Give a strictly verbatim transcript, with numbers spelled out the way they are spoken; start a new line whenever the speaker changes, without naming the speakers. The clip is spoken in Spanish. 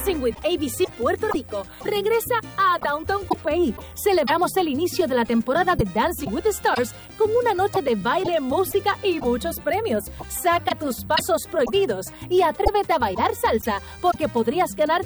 Dancing with A B C Puerto Rico regresa a Downtown Coupey. Celebramos el inicio de la temporada de Dancing with the Stars con una noche de baile, música y muchos premios. Saca tus pasos prohibidos y atrévete a bailar salsa porque podrías ganar